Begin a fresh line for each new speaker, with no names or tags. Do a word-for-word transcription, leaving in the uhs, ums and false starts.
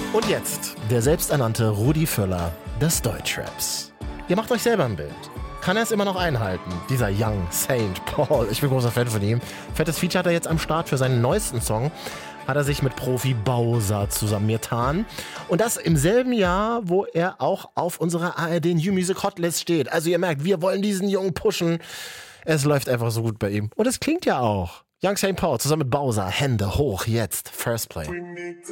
Und jetzt der selbsternannte Rudi Völler des Deutschraps. Ihr macht euch selber ein Bild. Kann er es immer noch einhalten, dieser Young Saint Paul? Ich bin großer Fan von ihm. Fettes Feature hat er jetzt am Start für seinen neuesten Song. Hat er sich mit Profi Bowser zusammengetan. Und das im selben Jahr, wo er auch auf unserer A R D New Music Hotlist steht. Also ihr merkt, wir wollen diesen Jungen pushen. Es läuft einfach so gut bei ihm. Und es klingt ja auch. Young Saint Paul zusammen mit Bowser. Hände hoch jetzt. First Play.